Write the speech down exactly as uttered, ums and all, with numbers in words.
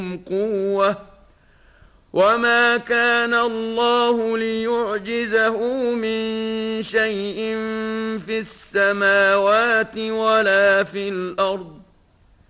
قوة وما كان الله ليعجزه من شيء في السماوات ولا في الأرض